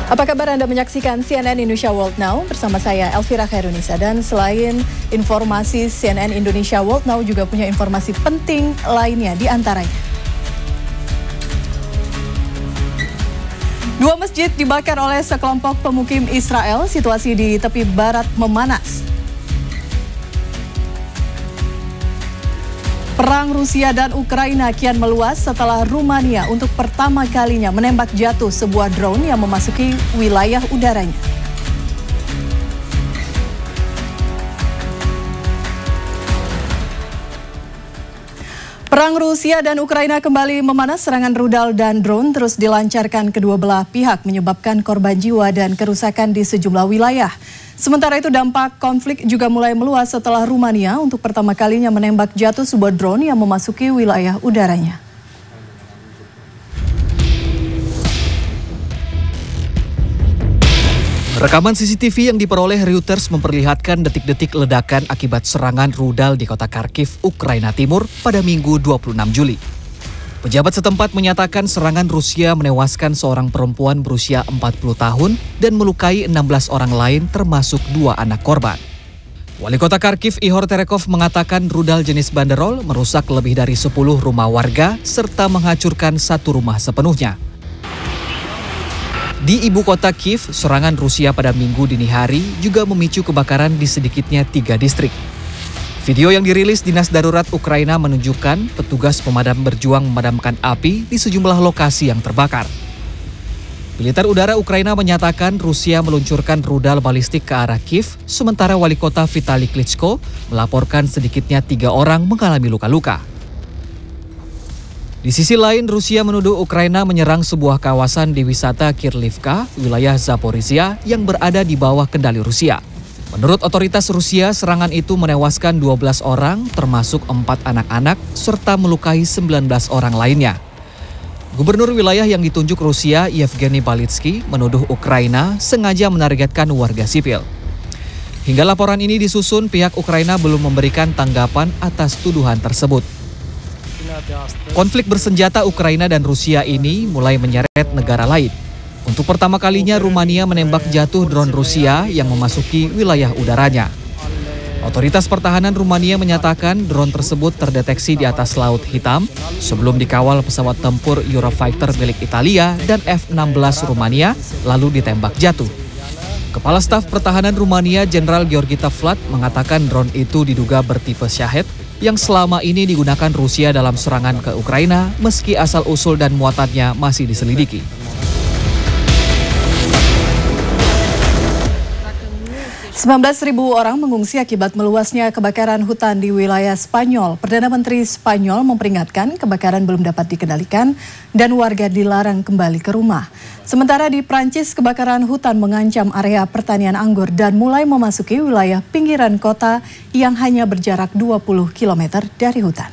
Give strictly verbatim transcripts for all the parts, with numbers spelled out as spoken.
Apa kabar Anda menyaksikan C N N Indonesia World Now bersama saya Elvira Khairunisa. Dan selain informasi C N N Indonesia World Now juga punya informasi penting lainnya di antaranya. Dua masjid dibakar oleh sekelompok pemukim Israel, situasi di tepi barat memanas. Perang Rusia dan Ukraina kian meluas setelah Rumania untuk pertama kalinya menembak jatuh sebuah drone yang memasuki wilayah udaranya. Perang Rusia dan Ukraina kembali memanas, serangan rudal dan drone terus dilancarkan kedua belah pihak menyebabkan korban jiwa dan kerusakan di sejumlah wilayah. Sementara itu dampak konflik juga mulai meluas setelah Rumania untuk pertama kalinya menembak jatuh sebuah drone yang memasuki wilayah udaranya. Rekaman C C T V yang diperoleh Reuters memperlihatkan detik-detik ledakan akibat serangan rudal di kota Kharkiv, Ukraina Timur pada Minggu dua puluh enam Juli. Pejabat setempat menyatakan serangan Rusia menewaskan seorang perempuan berusia empat puluh tahun dan melukai enam belas orang lain termasuk dua anak korban. Wali kota Kharkiv Ihor Terekov mengatakan rudal jenis banderol merusak lebih dari sepuluh rumah warga serta menghancurkan satu rumah sepenuhnya. Di ibu kota Kiev, serangan Rusia pada Minggu dini hari juga memicu kebakaran di sedikitnya tiga distrik. Video yang dirilis Dinas Darurat Ukraina menunjukkan petugas pemadam berjuang memadamkan api di sejumlah lokasi yang terbakar. Militer udara Ukraina menyatakan Rusia meluncurkan rudal balistik ke arah Kiev, sementara wali kota Vitali Klitschko melaporkan sedikitnya tiga orang mengalami luka-luka. Di sisi lain, Rusia menuduh Ukraina menyerang sebuah kawasan di wisata Kirlivka, wilayah Zaporizhia yang berada di bawah kendali Rusia. Menurut otoritas Rusia, serangan itu menewaskan dua belas orang, termasuk empat anak-anak, serta melukai sembilan belas orang lainnya. Gubernur wilayah yang ditunjuk Rusia, Yevgeny Balitsky, menuduh Ukraina sengaja menargetkan warga sipil. Hingga laporan ini disusun, pihak Ukraina belum memberikan tanggapan atas tuduhan tersebut. Konflik bersenjata Ukraina dan Rusia ini mulai menyeret negara lain. Untuk pertama kalinya, Rumania menembak jatuh drone Rusia yang memasuki wilayah udaranya. Otoritas pertahanan Rumania menyatakan drone tersebut terdeteksi di atas Laut Hitam sebelum dikawal pesawat tempur Eurofighter milik Italia dan F enam belas Rumania lalu ditembak jatuh. Kepala Staf Pertahanan Rumania Jenderal Georgita Vlad mengatakan drone itu diduga bertipe Shahed yang selama ini digunakan Rusia dalam serangan ke Ukraina meski asal-usul dan muatannya masih diselidiki. sembilan belas ribu orang mengungsi akibat meluasnya kebakaran hutan di wilayah Spanyol. Perdana Menteri Spanyol memperingatkan kebakaran belum dapat dikendalikan dan warga dilarang kembali ke rumah. Sementara di Prancis, kebakaran hutan mengancam area pertanian anggur dan mulai memasuki wilayah pinggiran kota yang hanya berjarak dua puluh kilometer dari hutan.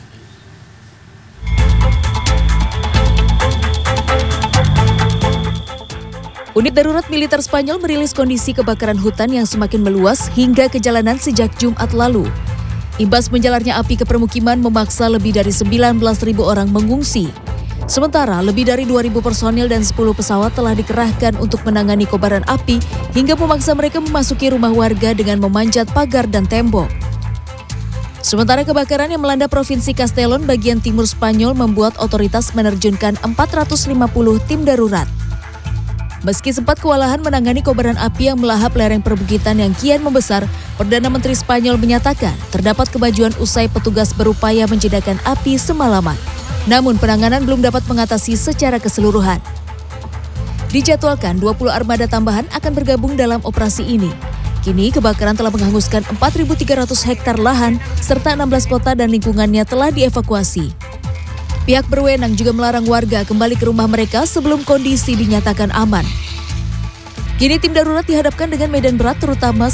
Unit darurat militer Spanyol merilis kondisi kebakaran hutan yang semakin meluas hingga ke jalanan sejak Jumat lalu. Imbas menjalarnya api ke permukiman memaksa lebih dari sembilan belas ribu orang mengungsi. Sementara lebih dari dua ribu personil dan sepuluh pesawat telah dikerahkan untuk menangani kobaran api hingga memaksa mereka memasuki rumah warga dengan memanjat pagar dan tembok. Sementara kebakaran yang melanda Provinsi Castellón bagian timur Spanyol membuat otoritas menerjunkan empat ratus lima puluh tim darurat. Meski sempat kewalahan menangani kobaran api yang melahap lereng perbukitan yang kian membesar, Perdana Menteri Spanyol menyatakan terdapat kemajuan usai petugas berupaya menjinakkan api semalaman. Namun penanganan belum dapat mengatasi secara keseluruhan. Dijadwalkan dua puluh armada tambahan akan bergabung dalam operasi ini. Kini kebakaran telah menghanguskan empat ribu tiga ratus hektar lahan serta enam belas kota dan lingkungannya telah dievakuasi. Pihak berwenang juga melarang warga kembali ke rumah mereka sebelum kondisi dinyatakan aman. Kini tim darurat dihadapkan dengan medan berat terutama